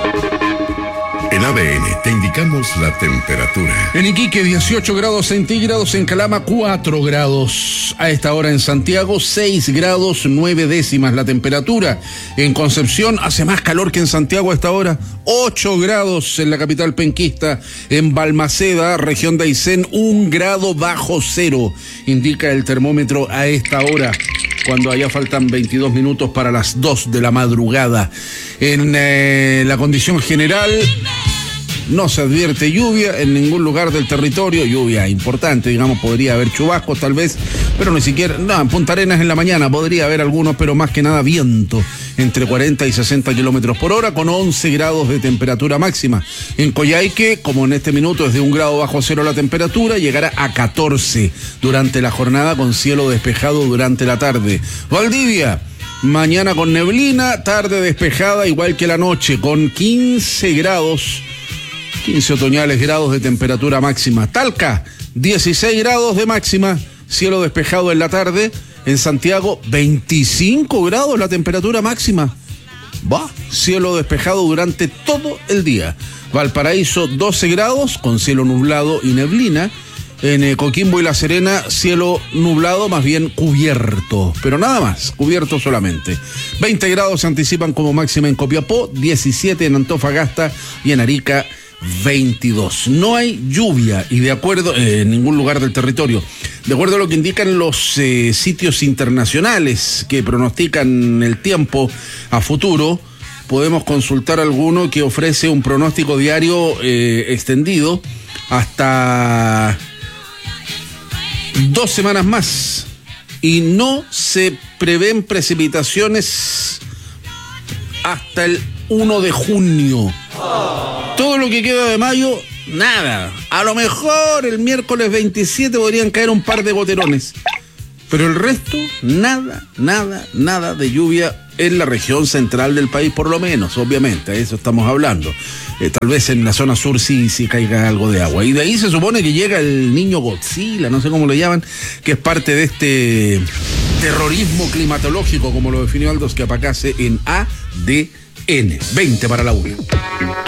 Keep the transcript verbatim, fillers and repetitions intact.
En A D N te indicamos la temperatura. En Iquique, dieciocho grados centígrados. En Calama, cuatro grados. A esta hora en Santiago, seis grados, nueve décimas la temperatura. En Concepción, hace más calor que en Santiago a esta hora. ocho grados en la capital penquista. En Balmaceda, región de Aysén, un grado bajo cero. Indica el termómetro a esta hora, cuando allá faltan veintidós minutos para las dos de la madrugada. En eh, la condición general, no se advierte lluvia en ningún lugar del territorio, lluvia importante, digamos, podría haber chubascos tal vez, pero ni siquiera, no, en Punta Arenas en la mañana podría haber algunos, pero más que nada viento, entre cuarenta y sesenta kilómetros por hora, con once grados de temperatura máxima. En Coyhaique, como en este minuto es de un grado bajo cero la temperatura, llegará a catorce durante la jornada, con cielo despejado durante la tarde. Valdivia, mañana con neblina, tarde despejada igual que la noche, con quince grados, quince otoñales grados de temperatura máxima. Talca, dieciséis grados de máxima, cielo despejado en la tarde. En Santiago, veinticinco grados la temperatura máxima. Va, cielo despejado durante todo el día. Valparaíso, doce grados, con cielo nublado y neblina. En eh, Coquimbo y La Serena, cielo nublado, más bien cubierto, pero nada más, cubierto solamente. veinte grados se anticipan como máxima en Copiapó, diecisiete en Antofagasta y en Arica, veintidós. No hay lluvia y de acuerdo eh, en ningún lugar del territorio. De acuerdo a lo que indican los eh, sitios internacionales que pronostican el tiempo a futuro, podemos consultar alguno que ofrece un pronóstico diario eh, extendido hasta dos semanas más y no se prevén precipitaciones hasta el uno de junio. Todo lo que queda de mayo, nada. A lo mejor el miércoles veintisiete podrían caer un par de goterones, pero el resto, nada, nada, nada de lluvia en la región central del país, por lo menos, obviamente, a eso estamos hablando. Eh, tal vez en la zona sur sí, sí caiga algo de agua. Y de ahí se supone que llega el niño Godzilla, no sé cómo lo llaman, que es parte de este terrorismo climatológico, como lo definió Aldo Esquiapacase en A D N. veinte para la una.